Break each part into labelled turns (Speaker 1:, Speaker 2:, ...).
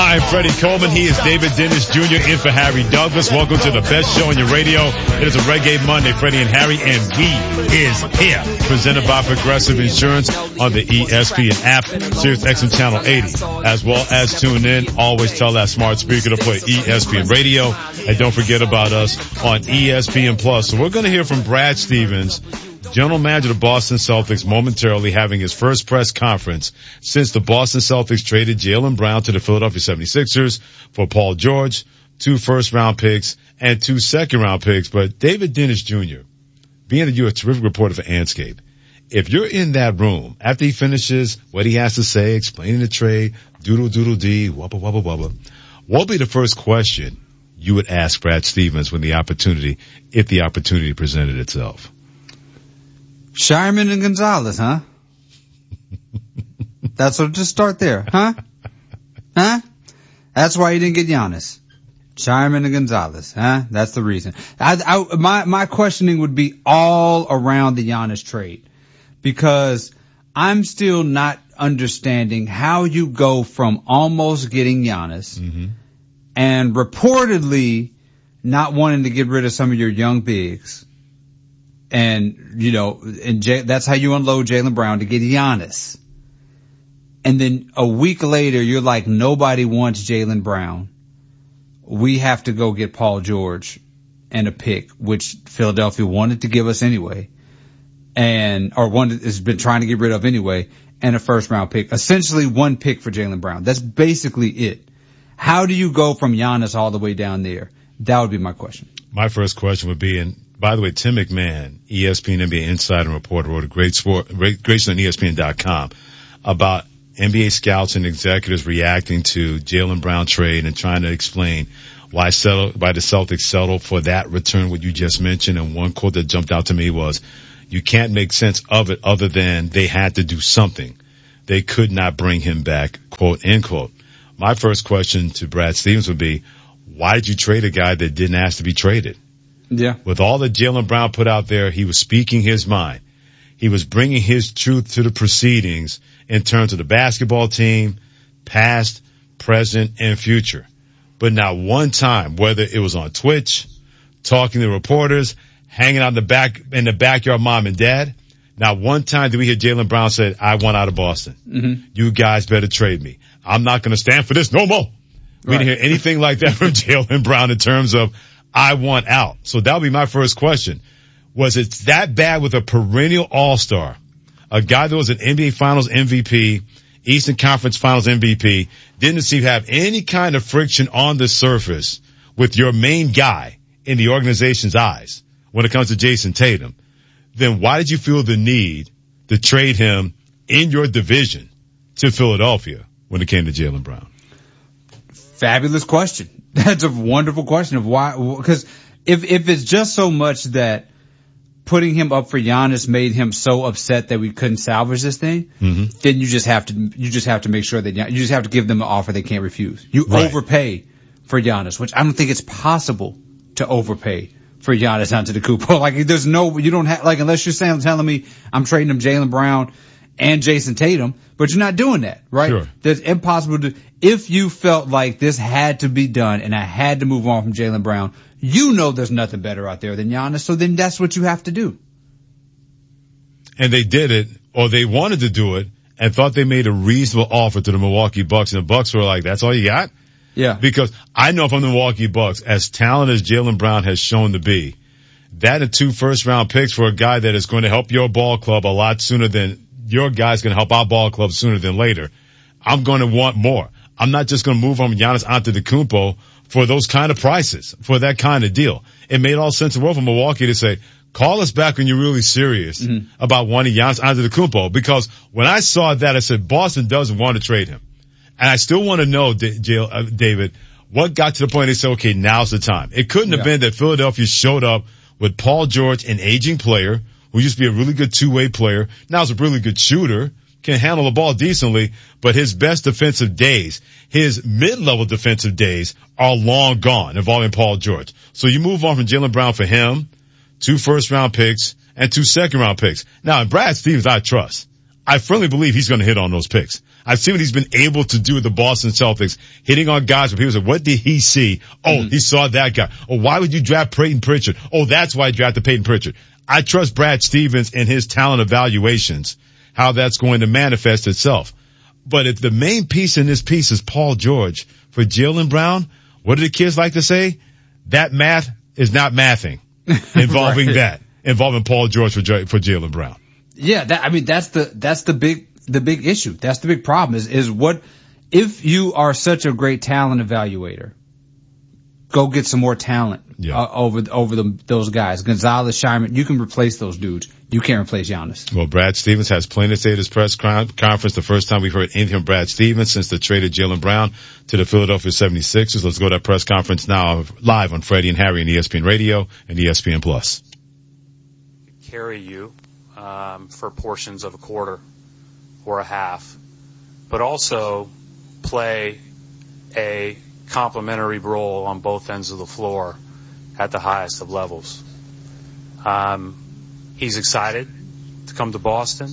Speaker 1: I'm Freddie Coleman. He is David Dennis Jr. in for Harry Douglas. Welcome to the best show on your radio. It is a Reggae Monday, Freddie and Harry, and we is here. Presented by Progressive Insurance on the ESPN app, Sirius XM Channel 80, as well as tune in. Always tell that smart speaker to play ESPN Radio. And don't forget about us on ESPN Plus. So we're going to hear from Brad Stevens, General Manager of the Boston Celtics, momentarily having his first press conference since the Boston Celtics traded Jaylen Brown to the Philadelphia 76ers for Paul George, 2 first-round picks, and 2 second-round picks. But David Dennis Jr., being that you're a terrific reporter for Anscape, if you're in that room after he finishes what he has to say, explaining the trade, doodle-doodle-dee, wubba-wubba-wubba, what would be the first question you would ask Brad Stevens if the opportunity presented itself?
Speaker 2: Shireman and Gonzalez, huh? That's what, just start there, huh? Huh? That's why you didn't get Giannis. Shireman and Gonzalez, huh? That's the reason. My questioning would be all around the Giannis trade, because I'm still not understanding how you go from almost getting Giannis and reportedly not wanting to get rid of some of your young bigs. And, you know, that's how you unload Jaylen Brown to get Giannis. And then a week later, you're like, nobody wants Jaylen Brown. We have to go get Paul George and a pick, which Philadelphia wanted to give us anyway. Has been trying to get rid of anyway, and a first round pick. Essentially 1 pick for Jaylen Brown. That's basically it. How do you go from Giannis all the way down there? That would be my question.
Speaker 1: My first question would be, and by the way, Tim McMahon, ESPN NBA insider and reporter, wrote a great story on ESPN.com about NBA scouts and executives reacting to Jaylen Brown trade and trying to explain why the Celtics settled for that return, what you just mentioned. And one quote that jumped out to me was, you can't make sense of it other than they had to do something. They could not bring him back, quote, end quote. My first question to Brad Stevens would be, why did you trade a guy that didn't ask to be traded?
Speaker 2: Yeah.
Speaker 1: With all that Jaylen Brown put out there, he was speaking his mind. He was bringing his truth to the proceedings in terms of the basketball team, past, present, and future. But not one time, whether it was on Twitch, talking to reporters, hanging out in the backyard, mom and dad, not one time did we hear Jaylen Brown say, I want out of Boston. You guys better trade me. I'm not going to stand for this no more. We didn't hear anything like that from Jaylen Brown in terms of, I want out. So that would be my first question. Was it that bad with a perennial all-star, a guy that was an NBA Finals MVP, Eastern Conference Finals MVP, didn't seem to have any kind of friction on the surface with your main guy in the organization's eyes when it comes to Jason Tatum? Then why did you feel the need to trade him in your division to Philadelphia when it came to Jaylen Brown?
Speaker 2: Fabulous question. That's a wonderful question of why, because if it's just so much that putting him up for Giannis made him so upset that we couldn't salvage this thing, then you just have to make sure that you just have to give them an offer they can't refuse. You overpay for Giannis, which I don't think it's possible to overpay for Giannis Antetokounmpo. Like you don't have, like, unless you're telling me I'm trading him Jaylen Brown and Jason Tatum, but you're not doing that, right?
Speaker 1: Sure.
Speaker 2: That's impossible to, if you felt like this had to be done and I had to move on from Jaylen Brown, you know there's nothing better out there than Giannis, so then that's what you have to do.
Speaker 1: And they did it, or they wanted to do it, and thought they made a reasonable offer to the Milwaukee Bucks, and the Bucks were like, that's all you got?
Speaker 2: Yeah.
Speaker 1: Because I know from the Milwaukee Bucks, as talented as Jaylen Brown has shown to be, that and 2 first-round picks for a guy that is going to help your ball club a lot sooner than your guy's going to help our ball club sooner than later. I'm going to want more. I'm not just going to move on Giannis Antetokounmpo for those kind of prices, for that kind of deal. It made all sense in the world for Milwaukee to say, call us back when you're really serious about wanting Giannis Antetokounmpo. Because when I saw that, I said, Boston doesn't want to trade him. And I still want to know, David, what got to the point they said, okay, now's the time. It couldn't have been that Philadelphia showed up with Paul George, an aging player, who used to be a really good two-way player, now is a really good shooter, can handle the ball decently, but his best defensive days, his mid-level defensive days are long gone involving Paul George. So you move on from Jaylen Brown for him, 2 first-round picks, and 2 second-round picks. Now, in Brad Stevens, I trust. I firmly believe he's going to hit on those picks. I've seen what he's been able to do with the Boston Celtics, hitting on guys where people say, what did he see? Oh, he saw that guy. Oh, why would you draft Peyton Pritchard? Oh, that's why I drafted Peyton Pritchard. I trust Brad Stevens and his talent evaluations, how that's going to manifest itself. But if the main piece in this piece is Paul George for Jaylen Brown, what do the kids like to say? That math is not mathing involving involving Paul George for Jaylen Brown.
Speaker 2: Yeah, that's the big issue. That's the big problem is what if you are such a great talent evaluator, go get some more talent over those guys. Gonzalez, Shireman, you can replace those dudes. You can't replace Giannis.
Speaker 1: Well, Brad Stevens has plenty to say at his press conference. The first time we've heard anything from Brad Stevens since the trade of Jaylen Brown to the Philadelphia 76ers. Let's go to that press conference now live on Freddie and Harry and ESPN Radio and ESPN Plus.
Speaker 3: Carry you for portions of a quarter or a half, but also play a complementary role on both ends of the floor at the highest of levels. He's excited to come to Boston.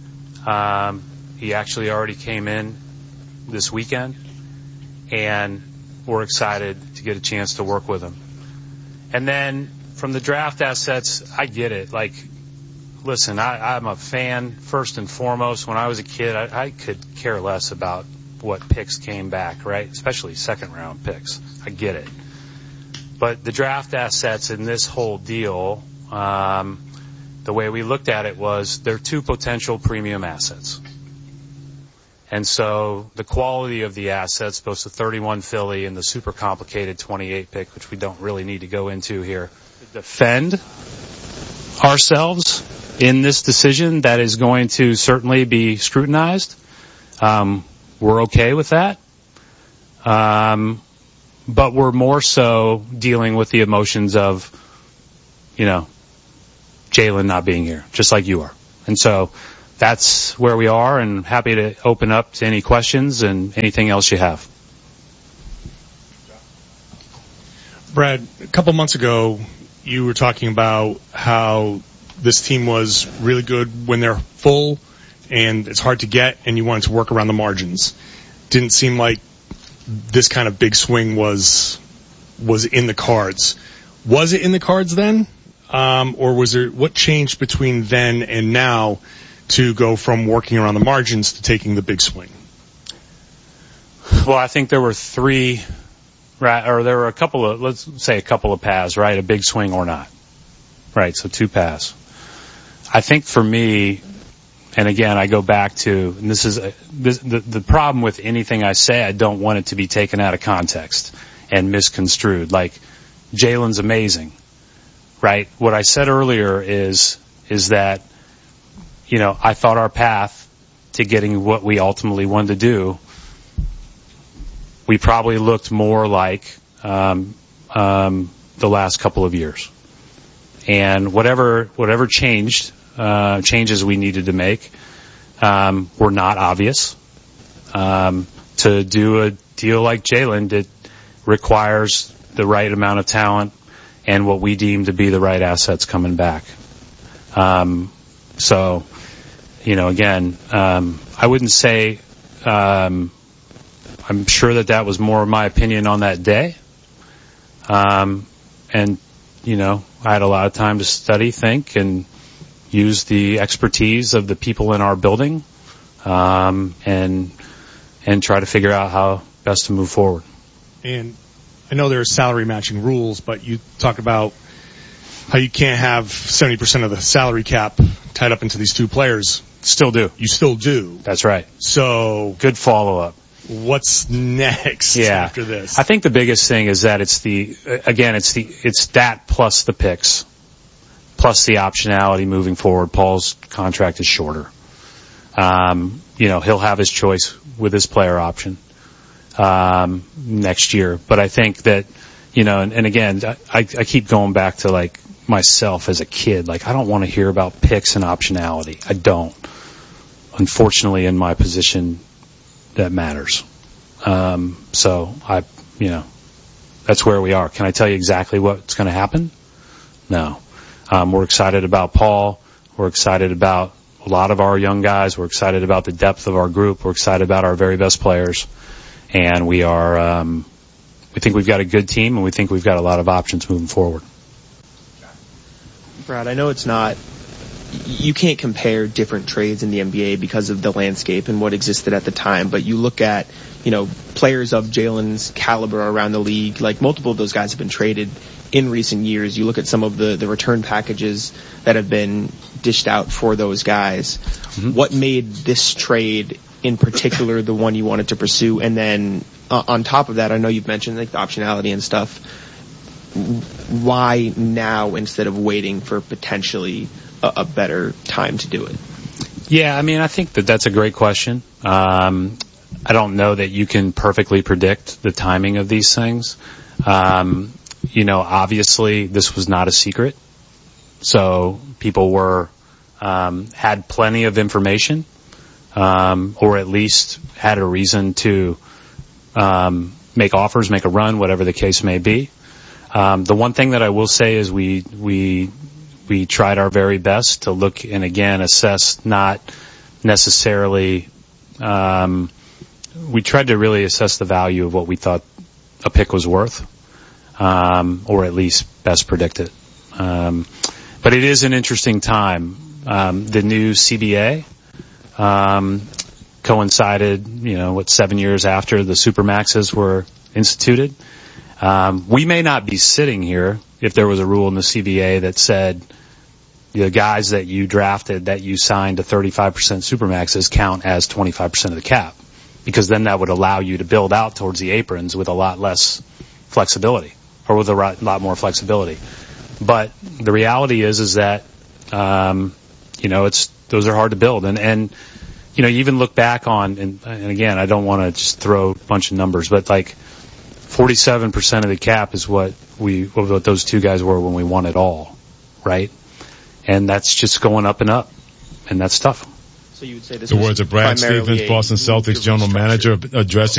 Speaker 3: He actually already came in this weekend, and we're excited to get a chance to work with him. And then from the draft assets, I get it. Like, listen, I'm a fan first and foremost. When I was a kid, I could care less about what picks came back, right? Especially second round picks. I get it. But the draft assets in this whole deal, the way we looked at it was they're two potential premium assets. And so the quality of the assets, both the 31 Philly and the super complicated 28 pick, which we don't really need to go into here, defend ourselves in this decision that is going to certainly be scrutinized. We're okay with that. But we're more so dealing with the emotions of, Jaylen not being here, just like you are. And so that's where we are, and happy to open up to any questions and anything else you have.
Speaker 4: Brad, a couple months ago, you were talking about how this team was really good when they're full and it's hard to get, and you wanted to work around the margins. Didn't seem like this kind of big swing was in the cards. Was it in the cards then? Or was there, what changed between then and now to go from working around the margins to taking the big swing?
Speaker 3: Well, I think there were three, right, or there were a couple of, let's say a couple of paths, right? A big swing or not. Right, so two paths. I think for me, and again, I go back to, and the problem with anything I say, I don't want it to be taken out of context and misconstrued. Like, Jaylen's amazing, right? What I said earlier is that, I thought our path to getting what we ultimately wanted to do, we probably looked more like the last couple of years. And whatever changes we needed to make were not obvious. To do a deal like Jaylen, it requires the right amount of talent and what we deem to be the right assets coming back. So, again, I wouldn't say I'm sure that was more of my opinion on that day. And, I had a lot of time to study, think, and use the expertise of the people in our building, and try to figure out how best to move forward.
Speaker 4: And I know there are salary matching rules, but you talk about how you can't have 70% of the salary cap tied up into these two players.
Speaker 3: Still do.
Speaker 4: You still do.
Speaker 3: That's right.
Speaker 4: So
Speaker 3: good follow-up.
Speaker 4: What's next after this?
Speaker 3: I think the biggest thing is that it's that plus the picks, plus the optionality moving forward. Paul's contract is shorter. He'll have his choice with his player option next year. But I think that, and again, I keep going back to like myself as a kid. Like, I don't want to hear about picks and optionality. I don't. Unfortunately, in my position, that matters. So that's where we are. Can I tell you exactly what's going to happen? No. We're excited about Paul. We're excited about a lot of our young guys. We're excited about the depth of our group. We're excited about our very best players. And we think we've got a good team, and we think we've got a lot of options moving forward.
Speaker 5: Brad, I know you can't compare different trades in the NBA because of the landscape and what existed at the time, but you look at, players of Jalen's caliber around the league, like multiple of those guys have been traded in recent years. You look at some of the return packages that have been dished out for those guys. Mm-hmm. What made this trade in particular the one you wanted to pursue? And then on top of that, I know you've mentioned like the optionality and stuff. Why now instead of waiting for potentially a better time to do it?
Speaker 3: Yeah, I think that's a great question. I don't know that you can perfectly predict the timing of these things. Obviously this was not a secret. So people had plenty of information, or at least had a reason to, make offers, make a run, whatever the case may be. The one thing that I will say is we tried our very best to look and again assess, not necessarily, we tried to really assess the value of what we thought a pick was worth, or at least best predict it. But it is an interesting time. The new CBA, coincided, 7 years after the Supermaxes were instituted. We may not be sitting here if there was a rule in the CBA that said the guys that you drafted, that you signed to 35% Supermaxes count as 25% of the cap, because then that would allow you to build out towards the aprons with a lot less flexibility, or with a lot more flexibility. But the reality is that, those are hard to build. And you even look back on, and again, I don't want to just throw a bunch of numbers, but like 47% of the cap is what those two guys were when we won it all, right? And that's just going up and up, and that's tough.
Speaker 5: So you would say this
Speaker 1: the words of Brad Stevens, Boston Celtics general manager, addressing